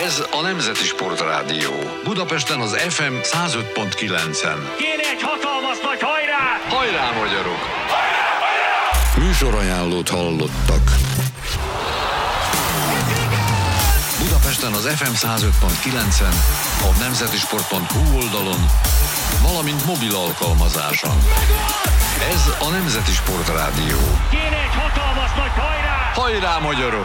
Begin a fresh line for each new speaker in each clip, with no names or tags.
Ez a Nemzeti Sportrádió. Budapesten az FM 105.9-en.
Kéne egy hatalmas nagy hajrá!
Hajrá, magyarok! Hajrá, hajrá! Műsorajánlót hallottak. Budapesten az FM 105.9-en, a nemzetisport.hu oldalon, valamint mobil alkalmazáson. Ez a Nemzeti Sportrádió.
Kéne egy hatalmas nagy hajrá!
Hajrá, magyarok!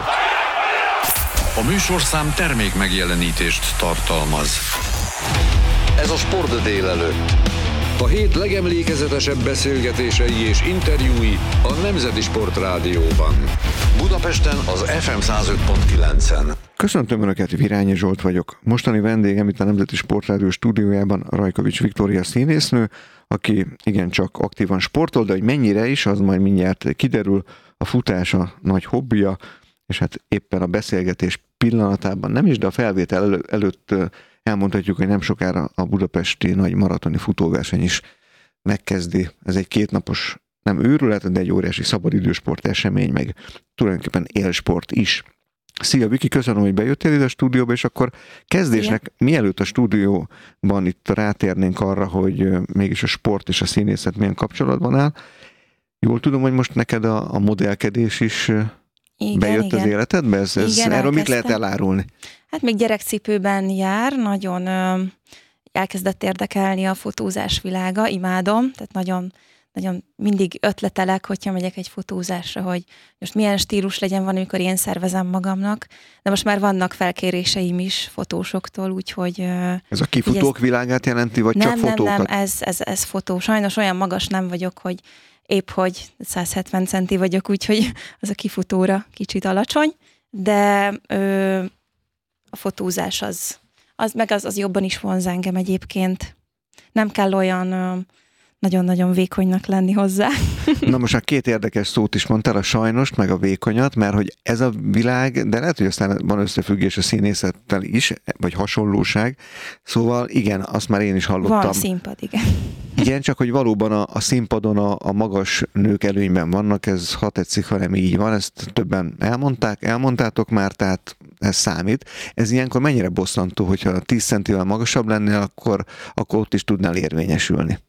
A műsorszám termék megjelenítést tartalmaz. Ez a Sport délelőtt. A hét legemlékezetesebb beszélgetései és interjúi a Nemzeti Sportrádióban. Budapesten az FM 105.9-en.
Köszöntöm Önöket, Virányi Zsolt vagyok. Mostani vendégem itt a Nemzeti Sportrádió stúdiójában Rajkovics Viktória színésznő, aki igencsak aktívan sportol, de hogy mennyire is, az majd mindjárt kiderül. A futás a nagy hobbija, és hát éppen a beszélgetés pillanatában nem is, de a felvétel előtt elmondhatjuk, hogy nem sokára a budapesti nagy maratoni futóverseny is megkezdi. Ez egy kétnapos, nem őrület, de egy óriási szabadidősport esemény, meg tulajdonképpen élsport is. Szia Viki, köszönöm, hogy bejöttél ide a stúdióba, és akkor kezdésnek, mielőtt a stúdióban itt rátérnénk arra, hogy mégis a sport és a színészet milyen kapcsolatban áll. Jól tudom, hogy most neked a modellkedés is bejött az életedbe? Erről mit lehet elárulni?
Hát még gyerekcipőben jár, nagyon elkezdett érdekelni a fotózás világa, imádom, tehát nagyon mindig ötletelek, hogyha megyek egy fotózásra, hogy most milyen stílus legyen, van, amikor én szervezem magamnak, de most már vannak felkéréseim is fotósoktól, úgyhogy...
Ez a kifutók világát jelenti, vagy csak fotókat?
Nem, ez fotó. Sajnos olyan magas nem vagyok, hogy épp hogy 170 centi vagyok, úgyhogy az a kifutóra kicsit alacsony, de a fotózás az jobban is vonz engem egyébként. Nem kell olyan nagyon-nagyon vékonynak lenni hozzá.
Na most már két érdekes szót is mondtál, a sajnost, meg a vékonyat, mert hogy ez a világ, de lehet, hogy aztán van összefüggés a színészettel is, vagy hasonlóság. Szóval igen, azt már én is hallottam.
Van színpad, igen.
Igen, csak hogy valóban a színpadon a magas nők előnyben vannak, ez ha tetszik, ha nem így van, ezt többen elmondtátok már, tehát ez számít. Ez ilyenkor mennyire bosszantó, hogyha 10 centivel magasabb lennél, akkor ott is tudnál érvényesülni?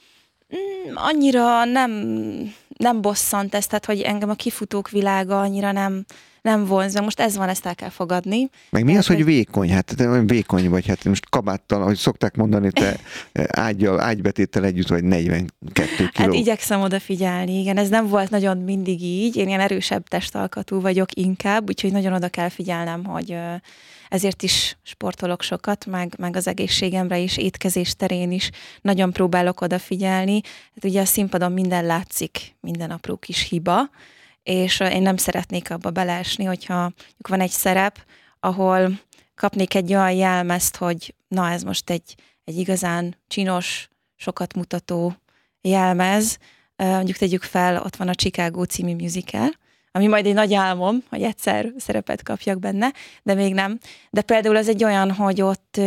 Annyira nem bosszant ez, tehát hogy engem a kifutók világa annyira nem vonz, most ez van, ezt el kell fogadni.
Meg mi az, hogy vékony? Hát te vékony vagy, hát most kabáttal, ahogy szokták mondani, te ágybetéttel együtt vagy 42 kiló.
Hát igyekszem odafigyelni, igen, ez nem volt nagyon mindig így, én ilyen erősebb testalkatú vagyok inkább, úgyhogy nagyon oda kell figyelnem, hogy ezért is sportolok sokat, meg az egészségemre is, étkezés terén is nagyon próbálok odafigyelni. Hát ugye a színpadon minden látszik, minden apró kis hiba, és én nem szeretnék abba beleesni, hogyha van egy szerep, ahol kapnék egy olyan jelmezt, hogy na ez most egy igazán csinos, sokat mutató jelmez. Mondjuk tegyük fel, ott van a Chicago című musical, ami majd egy nagy álmom, hogy egyszer szerepet kapjak benne, de még nem. De például az egy olyan, hogy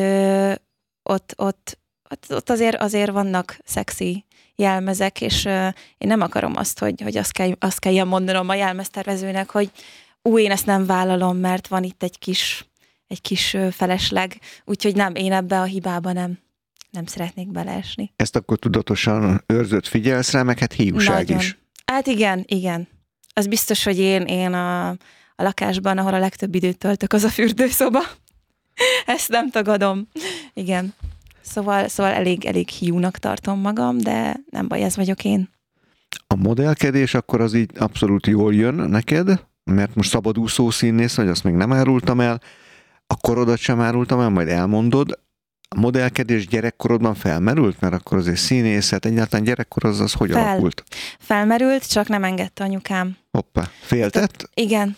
ott azért vannak szexi jelmezek, és én nem akarom azt, hogy azt kelljen mondanom a jelmeztervezőnek, hogy én ezt nem vállalom, mert van itt egy kis felesleg, úgyhogy nem, én ebbe a hibába nem szeretnék beleesni.
Ezt akkor tudatosan őrzött, figyelsz rá, meg hát hiúság
nagyon.
Is.
Hát igen. Az biztos, hogy én a lakásban, ahol a legtöbb időt töltök, az a fürdőszoba. Ezt nem tagadom. Igen. Szóval elég hiúnak tartom magam, de nem baj, ez vagyok én.
A modellkedés akkor az így abszolút jól jön neked, mert most szabadúszó színész vagy, azt még nem árultam el, a korodat sem árultam el, majd elmondod. A modellkedés gyerekkorodban felmerült, mert akkor azért színészet, egyáltalán gyerekkor az hogy alakult?
Felmerült, csak nem engedte anyukám.
Hoppá, féltett?
Igen.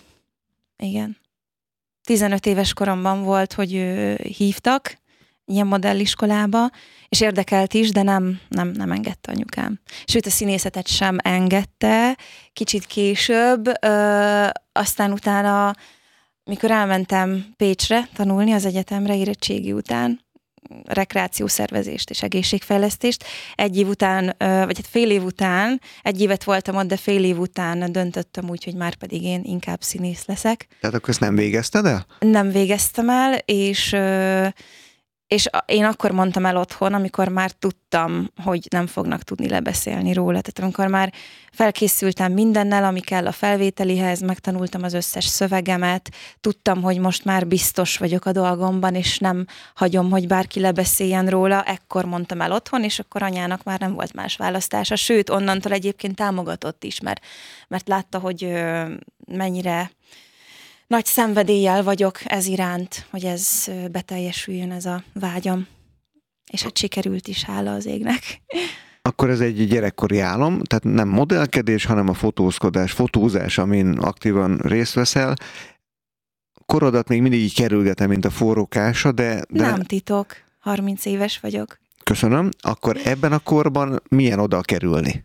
15 éves koromban volt, hogy hívtak ilyen modelliskolába, és érdekelt is, de nem engedte anyukám. Sőt, a színészetet sem engedte, kicsit később, aztán utána, mikor elmentem Pécsre tanulni az egyetemre érettségi után, rekreációszervezést és egészségfejlesztést. Egy év után, vagy hát fél év után, egy évet voltam ott, de fél év után döntöttem úgy, hogy már pedig én inkább színész leszek.
Tehát akkor ezt nem végezted el?
Nem végeztem el, és én akkor mondtam el otthon, amikor már tudtam, hogy nem fognak tudni lebeszélni róla. Tehát amikor már felkészültem mindennel, ami kell a felvételihez, megtanultam az összes szövegemet, tudtam, hogy most már biztos vagyok a dolgomban, és nem hagyom, hogy bárki lebeszéljen róla, ekkor mondtam el otthon, és akkor anyának már nem volt más választása. Sőt, onnantól egyébként támogatott is, mert látta, hogy mennyire nagy szenvedéllyel vagyok ez iránt, hogy ez beteljesüljön, ez a vágyam. És hát sikerült is, hála az égnek.
Akkor ez egy gyerekkori álom, tehát nem modellkedés, hanem a fotózás, amin aktívan részt veszel. Korodat még mindig így kerülgetem, mint a forrókása, de...
Nem titok, 30 éves vagyok.
Köszönöm. Akkor ebben a korban milyen oda kerülni?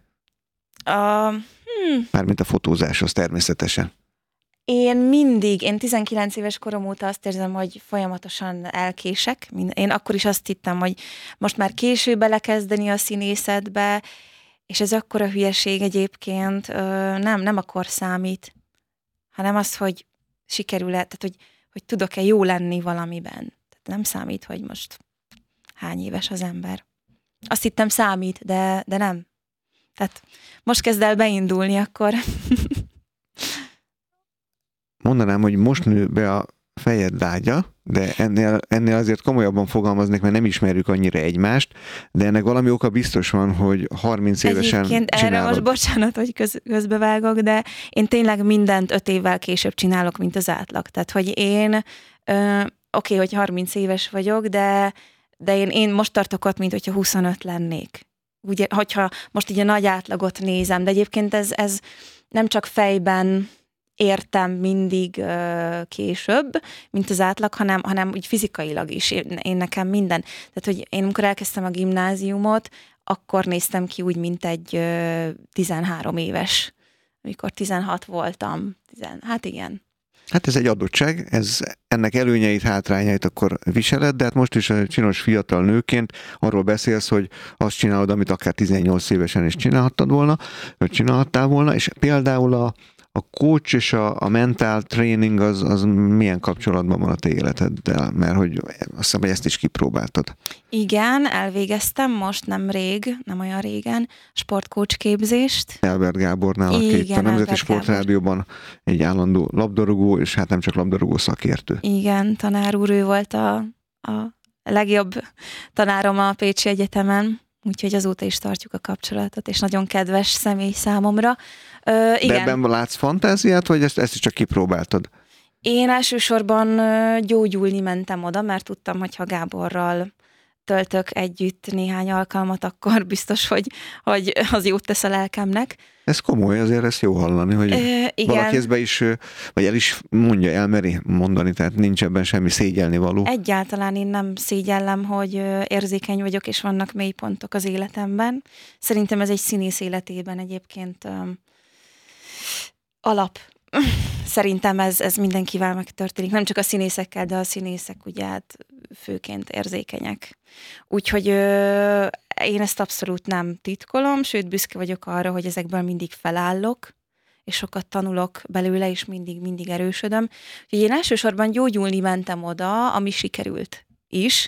Mármint a fotózáshoz természetesen.
Én 19 éves korom óta azt érzem, hogy folyamatosan elkések. Én akkor is azt hittem, hogy most már késő belekezdeni a színészetbe, és ez akkora hülyeség egyébként, nem a kor számít, hanem az, hogy sikerül-e, tehát hogy tudok-e jó lenni valamiben. Tehát nem számít, hogy most hány éves az ember. Azt hittem számít, de nem. Tehát most kezd el beindulni, akkor...
Mondanám, hogy most nő be a fejed lágya, de ennél azért komolyabban fogalmaznék, mert nem ismerjük annyira egymást, de ennek valami oka biztos van, hogy 30 évesen
egyébként
csinálod.
Erre most bocsánat, hogy közbevágok, de én tényleg mindent 5 évvel később csinálok, mint az átlag. Tehát, hogy én, oké, hogy 30 éves vagyok, de én most tartok ott, mint hogyha 25 lennék. Ugye, hogyha most így a nagy átlagot nézem, de egyébként ez nem csak fejben értem mindig később, mint az átlag, hanem úgy fizikailag is. Én nekem minden. Tehát, hogy én amikor elkezdtem a gimnáziumot, akkor néztem ki úgy, mint egy 13 éves, amikor 16 voltam. Hát igen.
Hát ez egy adottság, ennek előnyeit, hátrányait akkor viseled, de hát most is a csinos fiatal nőként arról beszélsz, hogy azt csinálod, amit akár 18 évesen is csinálhattál volna, és például a coach és a mental training az milyen kapcsolatban van a te életeddel? Mert hogy azt hiszem, hogy ezt is kipróbáltad.
Igen, elvégeztem most nem olyan régen sportcoach képzést.
Elbert Gábornál, aki itt a Nemzeti Sportrádióban egy állandó labdarúgó, és hát nem csak labdarúgó szakértő.
Igen, tanár úr, ő volt a legjobb tanárom a Pécsi Egyetemen, úgyhogy azóta is tartjuk a kapcsolatot, és nagyon kedves személy számomra. Igen.
De ebben látsz fantáziát, vagy ezt is csak kipróbáltad?
Én elsősorban gyógyulni mentem oda, mert tudtam, hogy ha Gáborral töltök együtt néhány alkalmat, akkor biztos, hogy az jót tesz a lelkemnek.
Ez komoly, azért ezt jó hallani, hogy valaki ezbe is, vagy el is mondja, elmeri mondani, tehát nincs ebben semmi szégyelni való. Egyáltalán
én nem szégyellem, hogy érzékeny vagyok, és vannak mélypontok az életemben. Szerintem ez egy színész életében egyébként alap. Szerintem ez mindenkivel megtörténik. Nem csak a színészekkel, de a színészek ugye hát főként érzékenyek. Úgyhogy én ezt abszolút nem titkolom, sőt büszke vagyok arra, hogy ezekből mindig felállok, és sokat tanulok belőle, és mindig erősödöm. Úgyhogy én elsősorban gyógyulni mentem oda, ami sikerült is.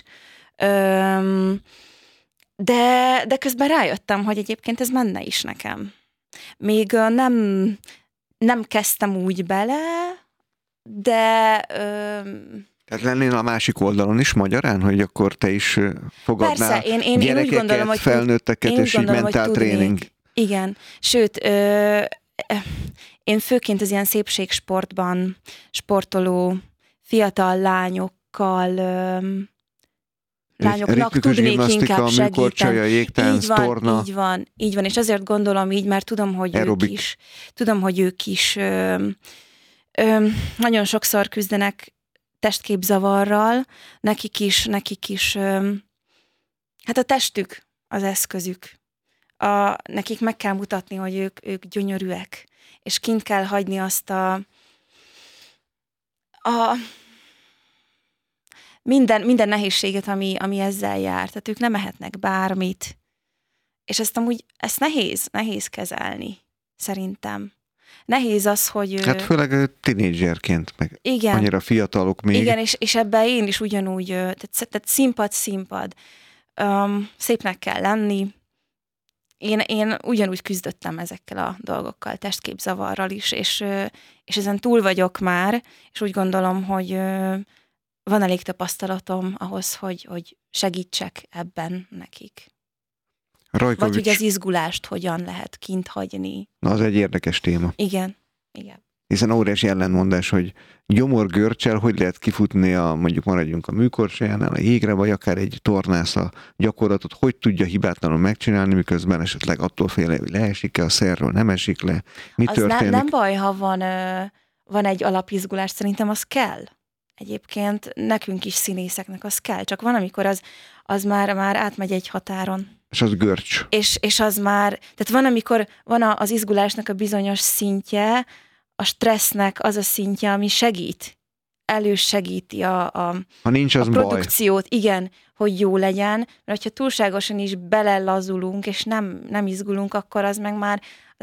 De közben rájöttem, hogy egyébként ez menne is nekem. Még nem kezdtem úgy bele, de...
Tehát lennél a másik oldalon is magyarán, hogy akkor te is fogadnál
én
gyerekeket,
úgy gondolom, hogy
felnőtteket, és így mentál tréning.
Igen, sőt, én főként az ilyen szépségsportban sportoló fiatal lányoknak tudnék inkább segíteni.
Jégtánc, torna.
Így van, és azért gondolom így, mert tudom, hogy ők is nagyon sokszor küzdenek testképzavarral, nekik is hát a testük az eszközük. Nekik meg kell mutatni, hogy ők gyönyörűek, és kint kell hagyni azt minden nehézséget, ami ezzel jár. Tehát ők nem ehetnek bármit. És ezt nehéz kezelni, szerintem. Nehéz az, hogy...
Hát főleg tinédzserként, meg
igen,
annyira fiatalok még.
Igen, és ebben én is ugyanúgy, tehát színpad. Szépnek kell lenni. Én ugyanúgy küzdöttem ezekkel a dolgokkal, testképzavarral is, és ezen túl vagyok már, és úgy gondolom, hogy van elég tapasztalatom ahhoz, hogy segítsek ebben nekik.
Rajkovics.
Vagy hogy az izgulást hogyan lehet kint hagyni.
Na, az egy érdekes téma.
Igen.
Hiszen óriási ellentmondás, hogy gyomorgörcsel hogy lehet kifutni mondjuk maradjunk a műkorcsolyánál, a jégre, vagy akár egy tornásza gyakorlatot, hogy tudja hibátlanul megcsinálni, miközben esetleg attól fél, hogy leesik-e a szerről, nem esik le, mi történik.
Nem baj, ha van egy alapizgulás, szerintem az kell. Egyébként nekünk is színészeknek az kell, csak van, amikor az már átmegy egy határon.
És az görcs.
És az már, tehát van, amikor van az izgulásnak a bizonyos szintje, a stressznek az a szintje, ami elősegíti ha nincs, az a produkciót, baj. Igen, hogy jó legyen, mert hogyha túlságosan is belelazulunk, és nem izgulunk, akkor az meg már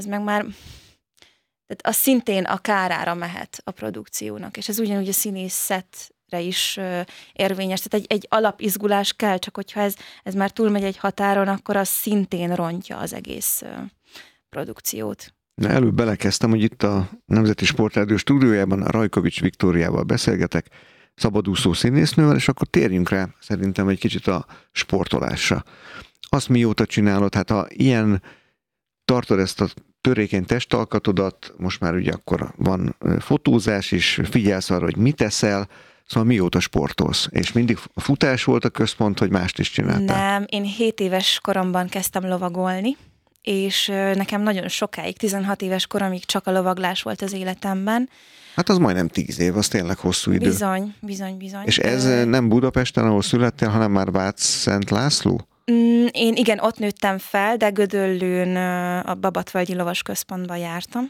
tehát az szintén a kárára mehet a produkciónak, és ez ugyanúgy a színészetre is érvényes. Tehát egy alapizgulás kell, csak hogyha ez már túlmegy egy határon, akkor az szintén rontja az egész produkciót.
Na, előbb belekezdtem, hogy itt a Nemzeti Sportrádió stúdiójában a Rajkovics Viktóriával beszélgetek, szabadúszó színésznővel, és akkor térjünk rá szerintem egy kicsit a sportolásra. Azt mióta csinálod, hát ha ilyen tartod ezt a törékeny testalkatodat, most már ugye akkor van fotózás is, figyelsz arra, hogy mit eszel, szóval mióta sportolsz? És mindig a futás volt a központ, hogy mást is csináltál?
Nem, én 7 éves koromban kezdtem lovagolni, és nekem nagyon sokáig, 16 éves koromig csak a lovaglás volt az életemben.
Hát az majdnem 10 év, az tényleg hosszú idő.
Bizony.
És ez nem Budapesten, ahol születtél, hanem már Vác-Szent László?
Én igen, ott nőttem fel, de Gödöllőn a Babatvölgyi Lovas Központba jártam.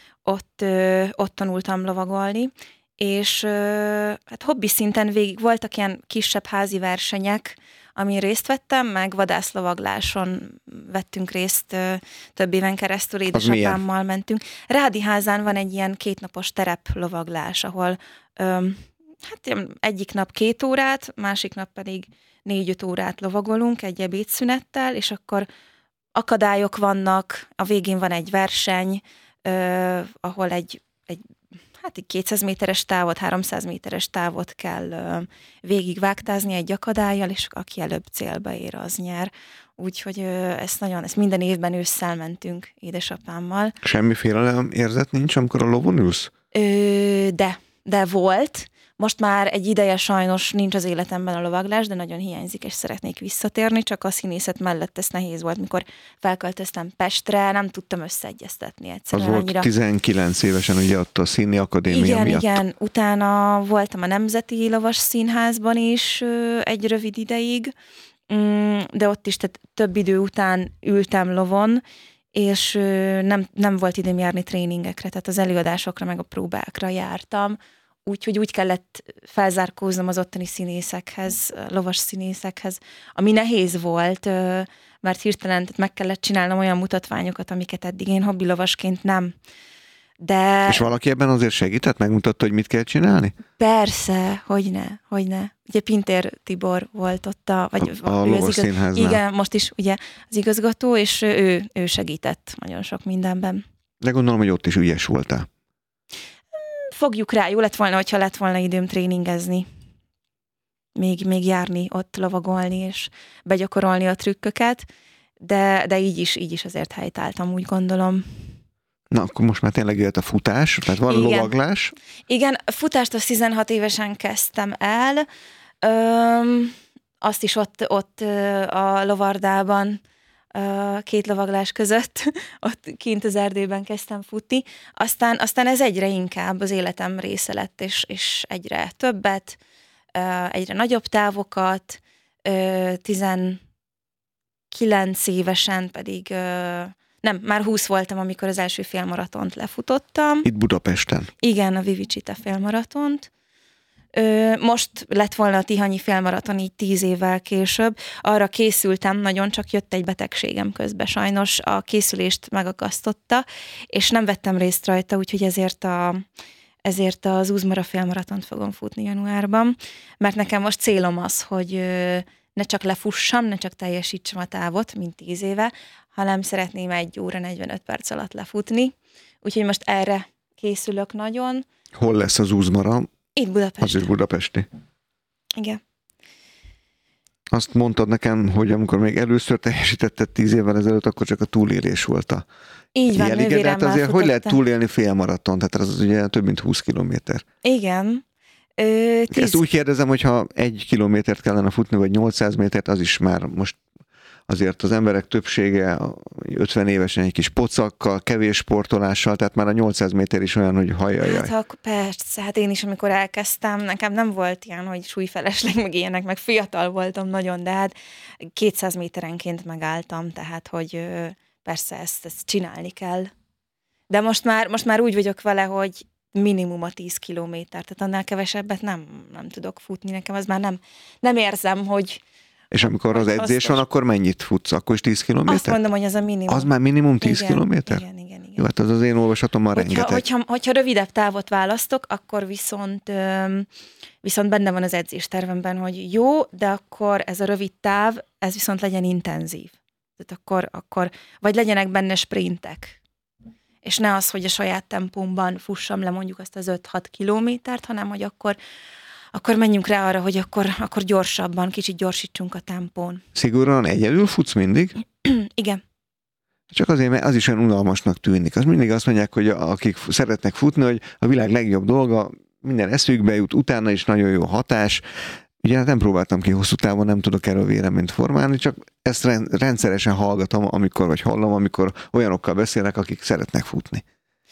Ott tanultam lovagolni, és hát hobbi szinten végig voltak ilyen kisebb házi versenyek, amin részt vettem, meg vadászlovagláson vettünk részt több éven keresztül, édesapámmal mentünk. Rádiházán van egy ilyen 2 napos tereplovaglás, ahol hát egyik nap 2 órát, másik nap pedig 4-5 órát lovagolunk egy ebédszünettel, és akkor akadályok vannak, a végén van egy verseny, ahol egy 200 méteres távot, 300 méteres távot kell végigvágtázni egy akadállyal, és aki előbb célba ér, az nyer. Úgyhogy ezt minden évben ősszel mentünk édesapámmal.
Semmi félelem érzet nincs, amikor a lovon ülsz?
De volt. Most már egy ideje sajnos nincs az életemben a lovaglás, de nagyon hiányzik, és szeretnék visszatérni, csak a színészet mellett ez nehéz volt, mikor felköltöztem Pestre, nem tudtam összeegyeztetni egyszerűen.
Az volt 19 évesen, ugye ott a Színi Akadémia miatt. Igen,
utána voltam a Nemzeti Lovas Színházban is egy rövid ideig, de ott is több idő után ültem lovon, és nem volt időm járni tréningekre, tehát az előadásokra meg a próbákra jártam, úgyhogy úgy kellett felzárkóznom az ottani színészekhez, lovas színészekhez, ami nehéz volt, mert hirtelen meg kellett csinálnom olyan mutatványokat, amiket eddig én hobbilovasként nem. De... És
valaki ebben azért segített? Megmutatta, hogy mit kell csinálni?
Persze, hogyne. Ugye Pintér Tibor volt ott
a Lovas Színháznál.
Igen, most is ugye az igazgató, és ő segített nagyon sok mindenben.
De gondolom, hogy ott is ügyes voltál.
Fogjuk rá, jó lett volna, hogyha lett volna időm tréningezni. Még járni, ott lovagolni, és begyakorolni a trükköket, de így is azért helytáltam, úgy gondolom.
Na, akkor most már tényleg jött a futás, tehát van lovaglás.
Igen, a futást 16 évesen kezdtem el, azt is ott a Lovardában, 2 lovaglás között, ott kint az erdőben kezdtem futni. Aztán ez egyre inkább az életem része lett, és egyre többet, egyre nagyobb távokat, 19 évesen pedig, már 20 voltam, amikor az első félmaratont lefutottam.
Itt Budapesten?
Igen, a Vivicita félmaratont. Most lett volna a tihanyi félmaraton így 10 évvel később. Arra készültem nagyon, csak jött egy betegségem közbe. Sajnos a készülést megakasztotta, és nem vettem részt rajta, úgyhogy ezért az Uzmara félmaratont fogom futni januárban, mert nekem most célom az, hogy ne csak lefussam, ne csak teljesítsem a távot, mint 10 éve, hanem szeretném 1 óra 45 perc alatt lefutni. Úgyhogy most erre készülök nagyon.
Hol lesz az Uzmara?
Itt Budapesten.
Az is budapesti.
Igen.
Azt mondtad nekem, hogy amikor még először teljesítetted 10 évvel ezelőtt, akkor csak a túlélés volt a
így van,
jellige, de hát azért
futottam.
hogy lehet túlélni félmaraton? Tehát az ugye több mint 20 kilométer.
Igen.
Ezt úgy kérdezem, hogy ha 1 kilométert kellene futni, vagy 800 métert, az is már most azért az emberek többsége 50 évesen egy kis pocakkal, kevés sportolással, tehát már a 800 méter is olyan, hogy hajjajjaj.
Hát persze, hát én is, amikor elkezdtem, nekem nem volt ilyen, hogy súlyfelesleg, meg ilyenek, meg fiatal voltam nagyon, de hát 200 méterenként megálltam, tehát hogy persze ezt csinálni kell. De most már úgy vagyok vele, hogy minimum a 10 kilométer, tehát annál kevesebbet nem tudok futni, nekem az már nem érzem, hogy...
És amikor az edzés van, akkor mennyit futsz? Akkor is 10 kilométer?
Azt mondom, hogy az a minimum.
Az már minimum 10 kilométer?
Igen.
Jó, hát az én olvasatommal rengeteg.
Hogyha rövidebb távot választok, akkor viszont benne van az edzéstervemben, hogy jó, de akkor ez a rövid táv, ez viszont legyen intenzív. Tehát akkor vagy legyenek benne sprintek. És ne az, hogy a saját tempómban fussam le mondjuk azt az 5-6 kilométert, hanem hogy akkor menjünk rá arra, hogy akkor gyorsabban, kicsit gyorsítsunk a tempón.
Szigorúan egyedül futsz mindig?
Igen.
Csak azért, mert az is olyan unalmasnak tűnik. Az mindig azt mondják, hogy akik szeretnek futni, hogy a világ legjobb dolga, minden eszükbe jut, utána is nagyon jó hatás. Ugye hát nem próbáltam ki hosszú távon, nem tudok erről véleményt formálni, csak ezt rendszeresen hallgatom, hallom, amikor olyanokkal beszélek, akik szeretnek futni.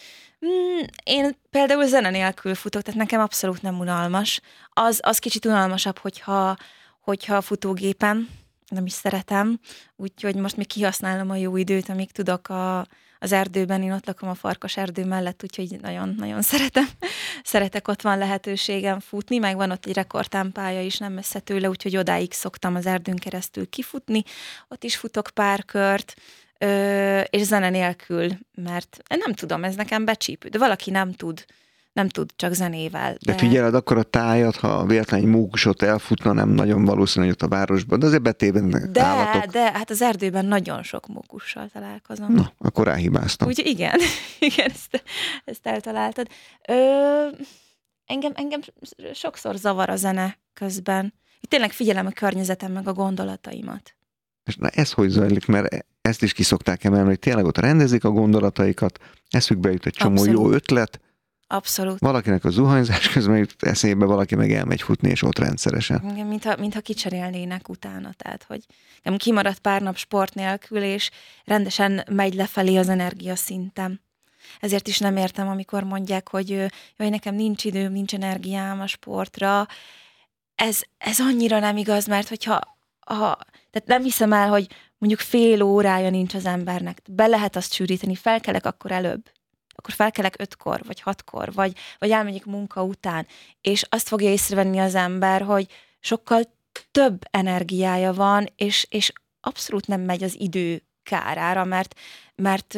Én például zene nélkül futok, tehát nekem abszolút nem unalmas. Az kicsit unalmasabb, hogyha a futógépen, nem is szeretem, úgyhogy most még kihasználom a jó időt, amíg tudok az erdőben, én ott lakom a Farkas erdő mellett, úgyhogy nagyon szeretek, ott van lehetőségem futni, meg van ott egy rekordtámpálya is nem messze tőle, úgyhogy odáig szoktam az erdőn keresztül kifutni, ott is futok pár kört, és zene nélkül, mert nem tudom, ez nekem becsípő, de valaki nem tud csak zenével.
De figyeled, akkor a tájat, ha véletlenül egy mókusot elfutna, nem nagyon valószínű, hogy ott a városban, de azért betévednek állatok.
De hát az erdőben nagyon sok mókussal találkozom.
Na, akkor ráhibáztam.
Úgyhogy igen, ezt eltaláltad. Engem sokszor zavar a zene közben. Tényleg figyelem a környezetem meg a gondolataimat.
És na ez hogy zajlik, mert ezt is ki szokták emelni, hogy tényleg ott rendezik a gondolataikat, eszükbe jut egy csomó jó ötlet.
Abszolút.
Valakinek a zuhanyzás közben jut eszébe, valaki meg elmegy futni, és ott rendszeresen.
Igen, mintha kicserélnének utána, tehát hogy nem kimaradt pár nap sport nélkül, és rendesen megy lefelé az energiaszintem. Ezért is nem értem, amikor mondják, hogy jaj, nekem nincs időm, nincs energiám a sportra. Ez annyira nem igaz, mert tehát nem hiszem el, hogy mondjuk fél órája nincs az embernek. Be lehet azt sűríteni, felkelek akkor előbb. Akkor felkelek 5-kor, vagy 6-kor, vagy elmegyek munka után. És azt fogja észrevenni az ember, hogy sokkal több energiája van, és abszolút nem megy az idő kárára, mert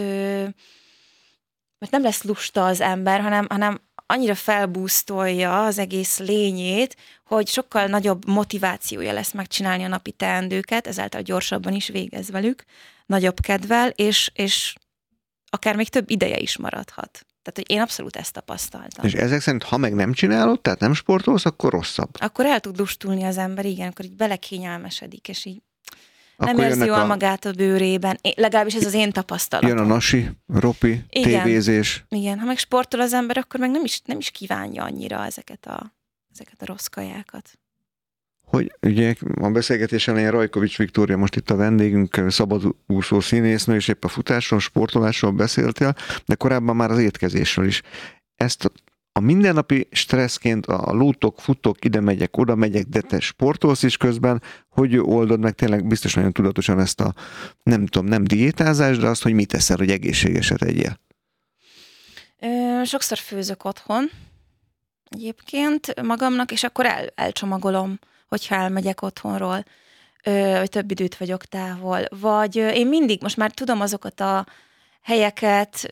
nem lesz lusta az ember, hanem annyira felbúsztolja az egész lényét, hogy sokkal nagyobb motivációja lesz megcsinálni a napi teendőket, ezáltal gyorsabban is végez velük, nagyobb kedvel, és akár még több ideje is maradhat. Tehát, hogy én abszolút ezt tapasztaltam.
És ezek szerint, ha meg nem csinálod, tehát nem sportolsz, akkor rosszabb.
Akkor el tud lustulni az ember, igen, akkor így belekényelmesedik, és így
akkor
nem érzi jól magát a bőrében. Legalábbis ez az én tapasztalatom.
Jön a nasi, ropi, tévézés.
Igen, ha meg sportol az ember, akkor meg nem is kívánja annyira ezeket a rossz kajákat.
Hogy ugye a beszélgetés elején Rajkovics Viktória most itt a vendégünk, szabadúszó színésznő, és épp a futásról, sportolásról beszéltél, de korábban már az étkezésről is. Ezt a mindennapi stresszként a lótok, futok, ide megyek, oda megyek, de te sportolsz is közben, hogy oldod meg tényleg biztos nagyon tudatosan ezt a, nem diétázás, de azt, hogy mit teszel, hogy egészségeset egyél?
Sokszor főzök otthon, egyébként magamnak, és akkor elcsomagolom, hogyha elmegyek otthonról, vagy több időt vagyok távol. Vagy én mindig, most már tudom azokat a helyeket,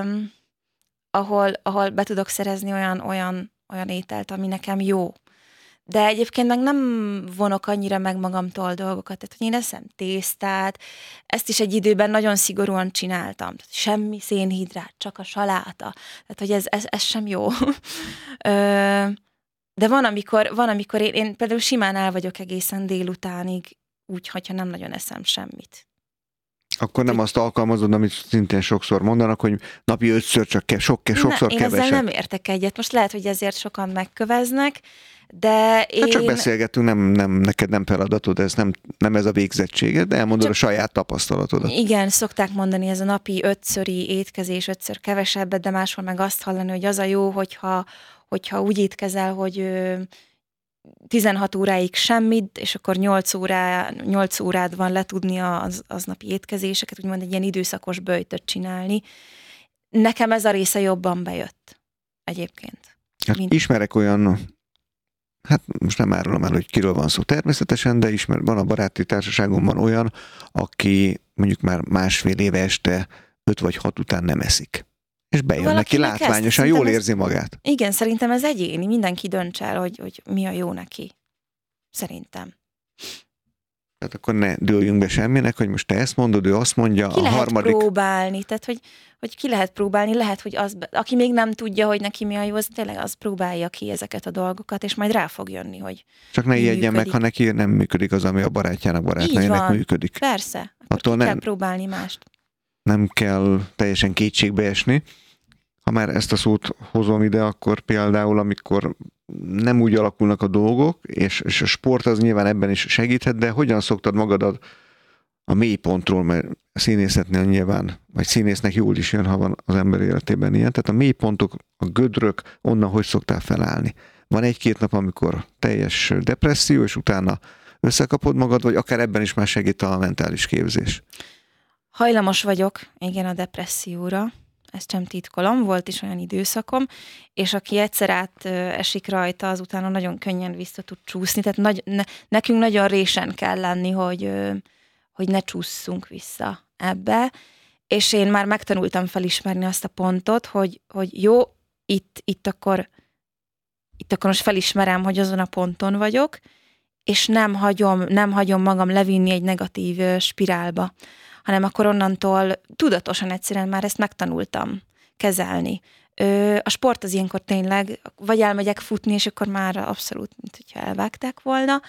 ahol be tudok szerezni olyan ételt, ami nekem jó. De egyébként meg nem vonok annyira meg magamtól dolgokat, tehát hogy én eszem tésztát, ezt is egy időben nagyon szigorúan csináltam. Tehát semmi szénhidrát, csak a saláta. Tehát, hogy ez sem jó. De van, amikor én például simán el vagyok egészen délutánig, úgy, hogyha nem nagyon eszem semmit.
Akkor nem azt alkalmazod, amit szintén sokszor mondanak, hogy napi 5-ször csak sokszor
én
keveset.
Ezzel nem értek egyet. Most lehet, hogy ezért sokan megköveznek, de én...
Csak beszélgetünk, neked nem feladatod, ez nem ez a végzettséged, de elmondod a saját tapasztalatodat.
Igen, szokták mondani, ez a napi 5-szöri étkezés, 5-ször kevesebbet, de máshol meg azt hallani, hogy az a jó, hogyha úgy étkezel, hogy 16 óráig semmit, és akkor 8 órád van letudni az napi étkezéseket, úgymond egy ilyen időszakos böjtöt csinálni. Nekem ez a része jobban bejött egyébként.
Hát ismerek olyan, hát most nem árulom el, hogy kiről van szó természetesen, de van a baráti társaságomban olyan, aki mondjuk már másfél éve este 5 vagy 6 után nem eszik. És bejön neki látványosan, jól érzi magát.
Igen, szerintem ez egyéni, mindenki dönts el, hogy mi a jó neki. Szerintem.
Tehát akkor ne dőljünk be semminek, hogy most te ezt mondod, ő azt mondja,
ki
a harmadik...
lehet próbálni, tehát hogy ki lehet próbálni, lehet, hogy aki még nem tudja, hogy neki mi a jó, az tényleg az próbálja ki ezeket a dolgokat, és majd rá fog jönni, hogy
csak ne ijedjen meg, ha neki nem működik az, ami a barátnőjének működik.
Persze, akkor kell próbálni mást.
Nem kell teljesen kétségbe esni. Ha már ezt a szót hozom ide, akkor például, amikor nem úgy alakulnak a dolgok, és a sport az nyilván ebben is segíthet, de hogyan szoktad magadat a mélypontról, mert a színészetnél nyilván, vagy színésznek jól is jön, ha van az ember életében ilyen, tehát a mélypontok, a gödrök, onnan hogy szoktál felállni? Van 1-2 nap, amikor teljes depresszió, és utána összekapod magad, vagy akár ebben is már segít a mentális képzés?
Hajlamos vagyok, igen, a depresszióra. Ezt sem titkolom, volt is olyan időszakom, és aki egyszer esik rajta, az utána nagyon könnyen vissza tud csúszni, tehát nekünk nagyon résen kell lenni, hogy ne csússzunk vissza ebbe, és én már megtanultam felismerni azt a pontot, hogy jó, itt akkor most felismerem, hogy azon a ponton vagyok, és nem hagyom magam levinni egy negatív spirálba, hanem akkor onnantól tudatosan egyszerűen már ezt megtanultam kezelni. A sport az ilyenkor tényleg, vagy elmegyek futni, és akkor már abszolút, mint hogyha elvágták volna,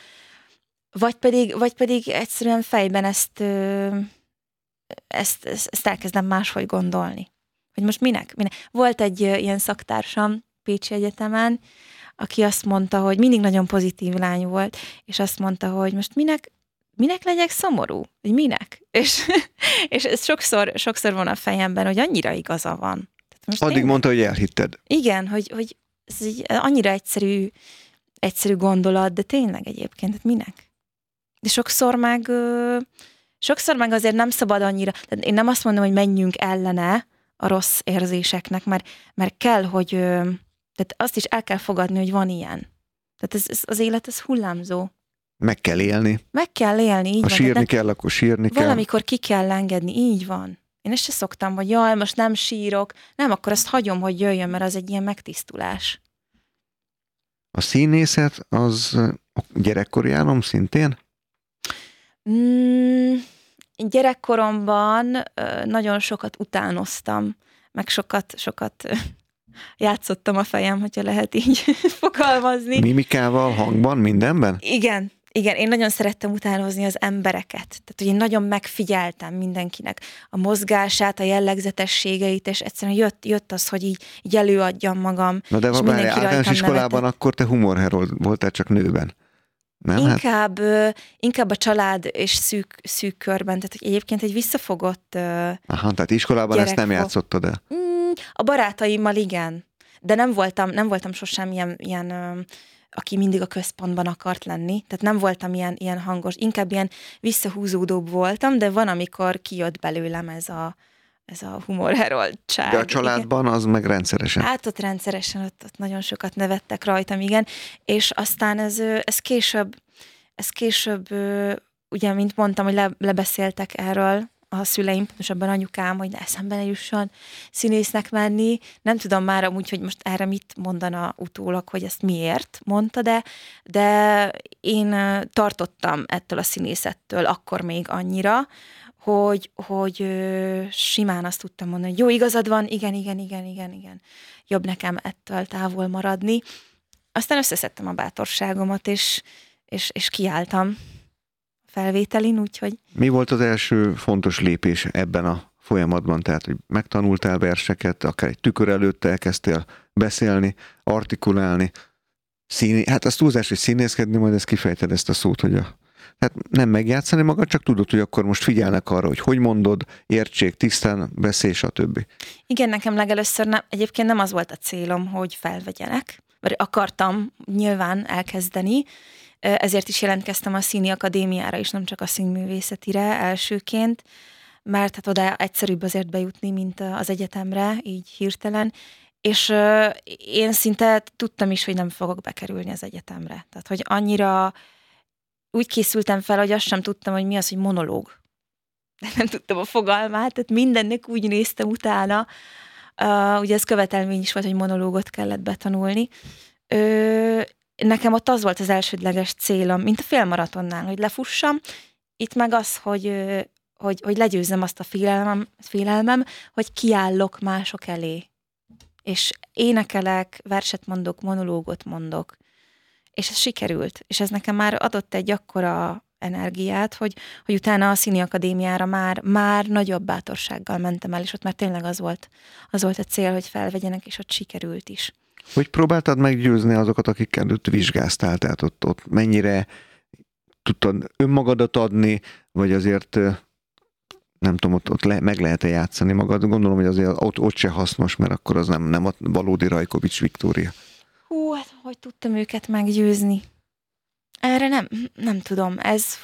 vagy pedig egyszerűen fejben ezt elkezdem máshogy gondolni. Hogy most minek? Volt egy ilyen szaktársam Pécsi Egyetemen, aki azt mondta, hogy mindig nagyon pozitív lány volt, és azt mondta, hogy most minek legyek szomorú? Hogy minek? És ez sokszor van a fejemben, hogy annyira igaza van.
Addig mondta, hogy elhitted.
Igen, hogy ez egy annyira egyszerű gondolat, de tényleg egyébként, hát minek? De sokszor meg azért nem szabad annyira, tehát én nem azt mondom, hogy menjünk ellene a rossz érzéseknek, mert kell, hogy, tehát azt is el kell fogadni, hogy van ilyen. Tehát az élet, ez hullámzó.
Meg kell élni.
Meg kell élni, így
ha
van.
Ha sírni kell, akkor sírni kell.
Valamikor ki kell engedni, így van. Én ezt se szoktam, hogy jaj, most nem sírok. Nem, akkor azt hagyom, hogy jöjjön, mert az egy ilyen megtisztulás.
A színészet az gyerekkori álom szintén?
Gyerekkoromban nagyon sokat utánoztam, meg sokat játszottam a fejem, hogyha lehet így fogalmazni.
Mimikával, hangban, mindenben?
Igen, én nagyon szerettem utánozni az embereket. Tehát, hogy én nagyon megfigyeltem mindenkinek a mozgását, a jellegzetességeit, és egyszerűen jött az, hogy így előadjam magam.
Na de várj, általános iskolában akkor te humorherold voltál, csak nőben. Nem?
Inkább a család és szűk körben, tehát hogy egyébként egy visszafogott
Aha, tehát iskolában ezt nem játszottad el?
A barátaimmal igen, de nem voltam sosem ilyen aki mindig a központban akart lenni, tehát nem voltam ilyen hangos, inkább ilyen visszahúzódóbb voltam, de van, amikor kijött belőlem ez ez a humorheroltság.
De a családban az meg rendszeresen.
Hát ott rendszeresen, ott nagyon sokat nevettek rajtam, igen, és aztán ez később, ugye, mint mondtam, hogy lebeszéltek erről a szüleim, pontosabban anyukám, hogy eszembe ne jusson színésznek menni. Nem tudom már amúgy, hogy most erre mit mondana utólag, hogy ezt miért mondta, de én tartottam ettől a színészettől akkor még annyira, hogy simán azt tudtam mondani, hogy jó, igazad van, igen. Jobb nekem ettől távol maradni. Aztán összeszedtem a bátorságomat, és kiálltam felvételin, úgyhogy...
Mi volt az első fontos lépés ebben a folyamatban? Tehát, hogy megtanultál verseket, akár egy tükör előtt elkezdtél beszélni, artikulálni, hát az túlzás, hogy színészkedni, majd ezt kifejted ezt a szót, hogy hát nem megjátszani magad, csak tudod, hogy akkor most figyelnek arra, hogy mondod, értsék, tisztán beszélj, stb.
Igen, nekem legelőször egyébként nem az volt a célom, hogy felvegyenek, vagy akartam nyilván elkezdeni, ezért is jelentkeztem a Színi Akadémiára is, nem csak a színművészetire elsőként, mert hát oda egyszerűbb azért bejutni, mint az egyetemre, így hirtelen, és én szinte tudtam is, hogy nem fogok bekerülni az egyetemre. Tehát, hogy annyira úgy készültem fel, hogy azt sem tudtam, hogy mi az, hogy monológ. De nem tudtam a fogalmát, tehát mindennek úgy néztem utána. Ugye ez követelmény is volt, hogy monológot kellett betanulni. Nekem ott az volt az elsődleges célom, mint a félmaratonnál, hogy lefussam. Itt meg az, hogy legyőzzem azt a félelmem, hogy kiállok mások elé. És énekelek, verset mondok, monológot mondok. És ez sikerült. És ez nekem már adott egy akkora energiát, hogy utána a Színi Akadémiára már nagyobb bátorsággal mentem el, és ott már tényleg az volt a cél, hogy felvegyenek, és ott sikerült is.
Hogy próbáltad meggyőzni azokat, akikkel ott vizsgáztál? Tehát ott mennyire tudtad önmagadat adni, vagy azért nem tudom, ott meg lehet-e játszani magad? Gondolom, hogy azért ott se hasznos, mert akkor az nem a valódi Rajkovics Viktória.
Hát hogy tudtam őket meggyőzni? Erre nem tudom,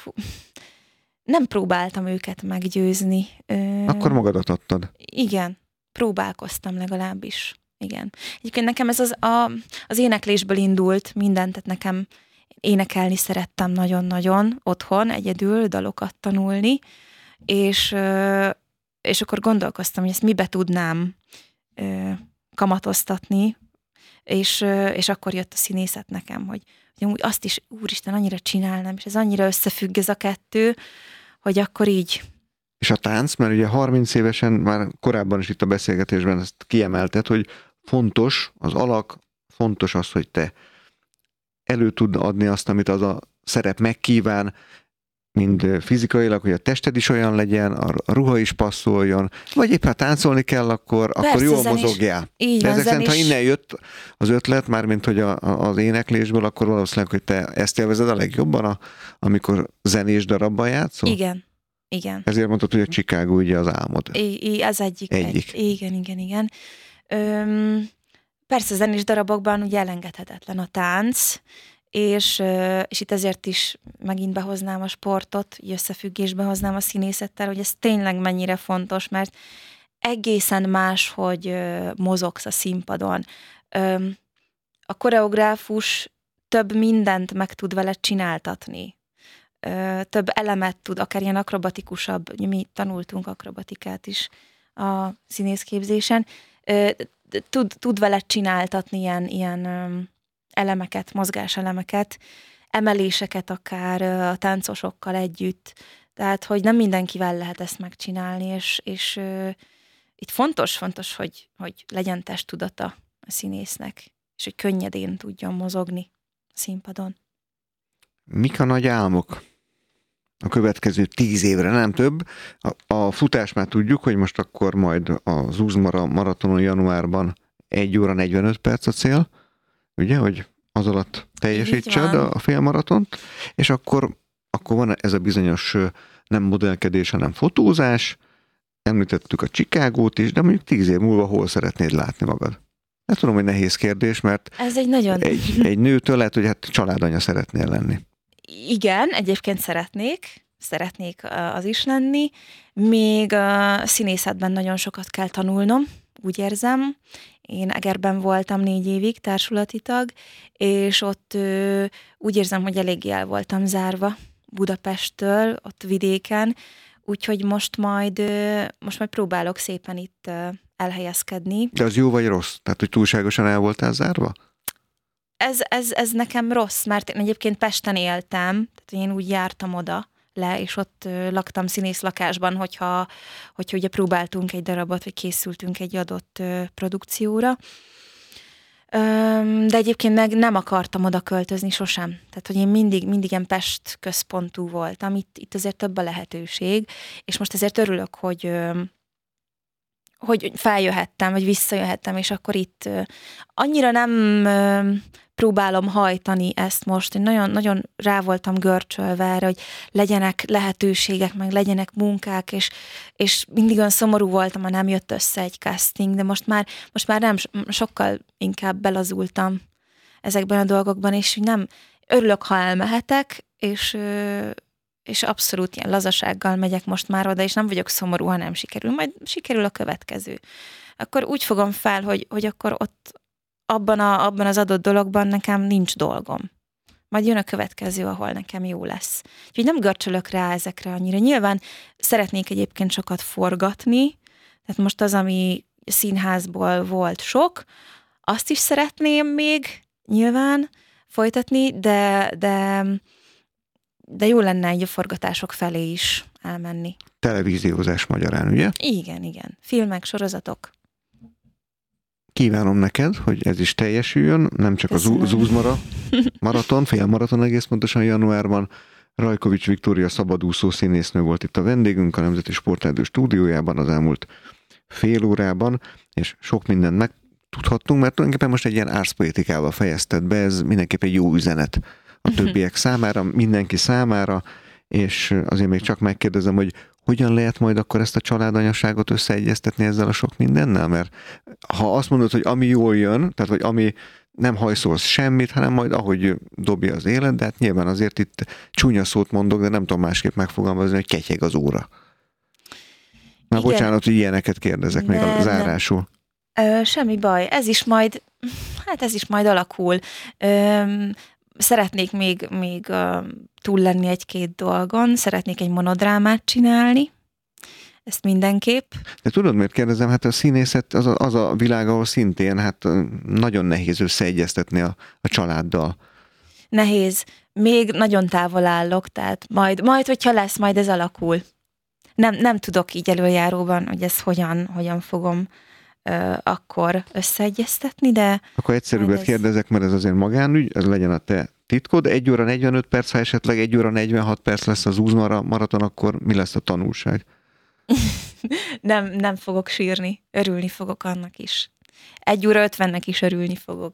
nem próbáltam őket meggyőzni.
Akkor magadat adtad?
Igen, próbálkoztam legalábbis. Igen. Egyébként nekem ez az éneklésből indult minden, tehát nekem énekelni szerettem nagyon-nagyon otthon, egyedül dalokat tanulni, és akkor gondolkoztam, hogy ezt mibe tudnám kamatoztatni, és akkor jött a színészet nekem, hogy úgy azt is, úristen, annyira csinálnám, és ez annyira összefügg ez a kettő, hogy akkor így.
És a tánc, mert ugye 30 évesen, már korábban is itt a beszélgetésben ezt kiemelted, hogy fontos az alak, fontos az, hogy te elő tud adni azt, amit az a szerep megkíván, mind fizikailag, hogy a tested is olyan legyen, a ruha is passzoljon, vagy éppen táncolni kell, akkor jól mozogjál.
De
ezek szerint, ha innen jött az ötlet, mármint hogy az éneklésből, akkor valószínűleg, hogy te ezt élvezed a legjobban, amikor zenés darabban játszol?
Igen.
Ezért mondtad, hogy a Chicago ugye az álmod.
Ez egyik. Igen. Persze zenés darabokban ugye elengedhetetlen a tánc, és itt ezért is megint behoznám a sportot, összefüggésbe hoznám a színészettel, hogy ez tényleg mennyire fontos, mert egészen más, hogy mozogsz a színpadon. A koreográfus több mindent meg tud vele csináltatni. Több elemet tud, akár ilyen akrobatikusabb, mi tanultunk akrobatikát is a színészképzésen, tud vele csináltatni ilyen elemeket, mozgáselemeket, emeléseket akár a táncosokkal együtt. Tehát, hogy nem mindenkivel lehet ezt megcsinálni, és itt fontos, hogy legyen testtudata a színésznek, és hogy könnyedén tudjon mozogni a színpadon.
Mik a nagy álmok a következő 10 évre, nem több? A futás már tudjuk, hogy most akkor majd a Zuzmara maratonon januárban 1 óra 45 perc a cél, ugye, hogy az alatt teljesítsed a félmaratont, és akkor van ez a bizonyos nem modellkedés, hanem fotózás, említettük a Chicagót is, de mondjuk 10 év múlva hol szeretnéd látni magad? Nem tudom, hogy nehéz kérdés, mert
ez egy nagyon...
egy nőtől lehet, hogy hát családanya szeretnél lenni.
Igen, egyébként szeretnék, szeretnék az is lenni. Még a színészetben nagyon sokat kell tanulnom, úgy érzem. Én Egerben voltam 4 évig társulati tag, és ott úgy érzem, hogy eléggé el voltam zárva Budapesttől, ott vidéken, úgyhogy most majd próbálok szépen itt elhelyezkedni.
De az jó vagy rossz? Tehát, hogy túlságosan el voltál zárva?
Ez nekem rossz, mert én egyébként Pesten éltem, tehát én úgy jártam oda le, és ott laktam színészlakásban, hogyha ugye próbáltunk egy darabot, vagy készültünk egy adott produkcióra. De egyébként meg nem akartam oda költözni sosem. Tehát, hogy én mindig ilyen Pest központú voltam, itt azért több a lehetőség, és most ezért örülök, hogy feljöhettem, vagy visszajöhettem, és akkor itt annyira nem próbálom hajtani ezt most. Én nagyon rá voltam görcsölve erre, hogy legyenek lehetőségek, meg legyenek munkák, és mindig olyan szomorú voltam, ha nem jött össze egy casting, de most már nem, sokkal inkább belazultam ezekben a dolgokban, és nem örülök, ha elmehetek, és abszolút ilyen lazasággal megyek most már oda, és nem vagyok szomorú, ha nem sikerül. Majd sikerül a következő. Akkor úgy fogom fel, hogy akkor ott abban az adott dologban nekem nincs dolgom. Majd jön a következő, ahol nekem jó lesz. Úgyhogy nem görcsölök rá ezekre annyira. Nyilván szeretnék egyébként sokat forgatni, tehát most az, ami színházból volt sok, azt is szeretném még nyilván folytatni, de jó lenne egy a forgatások felé is elmenni. Televíziózás
magyarán, ugye?
Igen. Filmek, sorozatok.
Kívánom neked, hogy ez is teljesüljön, nem csak köszönöm. A Zúzmara maraton, félmaraton egész pontosan januárban. Rajkovics Viktória szabadúszó színésznő volt itt a vendégünk a Nemzeti Sportrádió stúdiójában az elmúlt fél órában, és sok mindent megtudhattunk, mert tulajdonképpen most egy ilyen árszpoetikával fejezted be, ez mindenképp egy jó üzenet a többiek számára, mindenki számára, és azért még csak megkérdezem, hogy hogyan lehet majd akkor ezt a családanyaságot összeegyeztetni ezzel a sok mindennel? Mert ha azt mondod, hogy ami jól jön, tehát vagy ami nem hajszolsz semmit, hanem majd ahogy dobja az élet, de hát nyilván azért itt csúnya szót mondok, de nem tudom másképp megfogalmazni, hogy ketyeg az óra. Na bocsánat, hogy ilyeneket kérdezek még a zárásul.
Semmi baj, ez is majd alakul. Szeretnék még túl lenni 1-2 dolgon, szeretnék egy monodrámát csinálni, ezt mindenképp.
De tudod, miért kérdezem? Hát a színészet az a világ, ahol szintén hát nagyon nehéz összeegyeztetni a családdal.
Nehéz. Még nagyon távol állok, tehát majd hogyha lesz, majd ez alakul. Nem tudok így előjáróban, hogy ezt hogyan fogom akkor összeegyeztetni, de...
Akkor egyszerűbbet kérdezek, mert ez azért magánügy, ez legyen a te titkod. 1 óra 45 perc, ha esetleg 1 óra 46 perc lesz az Zúzmara maraton, akkor mi lesz a tanulság?
Nem fogok sírni, örülni fogok annak is. 1 óra 50-nek is örülni fogok,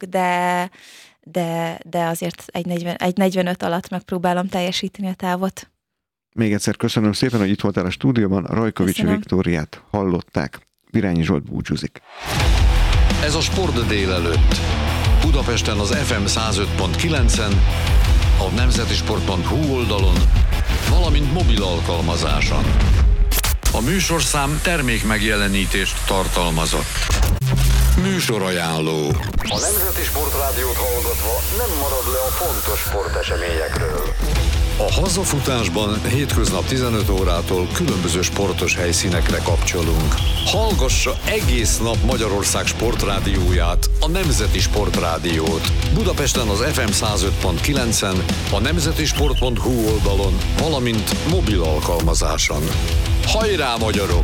de azért 1:45 alatt megpróbálom teljesíteni a távot.
Még egyszer köszönöm szépen, hogy itt voltál a stúdióban. Rajkovics Viktóriát hallották. Virányi Zsolt búcsúzik.
Ez a Sport délelőtt. Budapesten az FM 105.9-en, a nemzetisport.hu oldalon, valamint mobil alkalmazáson. A műsorszám termékmegjelenítést tartalmazott. Műsorajánló. A Nemzeti Sportrádiót hallgatva nem marad le a fontos sporteseményekről. A hazafutásban hétköznap 15 órától különböző sportos helyszínekre kapcsolunk. Hallgassa egész nap Magyarország sportrádióját, a Nemzeti Sportrádiót. Budapesten az FM 105.9-en, a nemzetisport.hu oldalon, valamint mobil alkalmazáson. Hajrá, magyarok!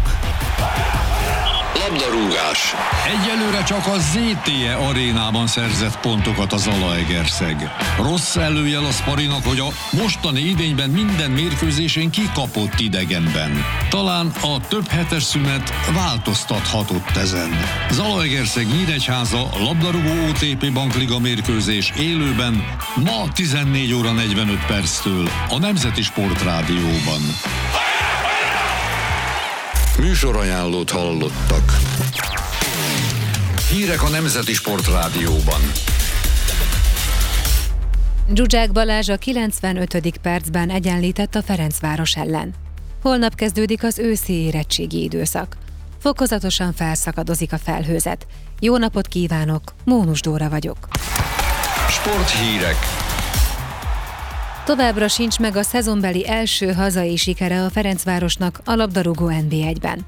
Labdarúgás.
Egyelőre csak a ZTE arénában szerzett pontokat a Zalaegerszeg. Rossz előjel a Szparinak, hogy a mostani idényben minden mérkőzésén kikapott idegenben. Talán a több hetes szünet változtathatott ezen. Zalaegerszeg Nyíregyháza labdarúgó OTP Bankliga mérkőzés élőben ma 14 óra 45 perctől a Nemzeti Sportrádióban.
Műsorajánlót hallottak. Hírek a Nemzeti Sportrádióban.
Zsuzsák Balázs a 95. percben egyenlített a Ferencváros ellen. Holnap kezdődik az őszi érettségi időszak. Fokozatosan felszakadozik a felhőzet. Jó napot kívánok, Mónus Dóra vagyok.
Sporthírek.
Továbbra sincs meg a szezonbeli első hazai sikere a Ferencvárosnak a labdarúgó NB1-ben.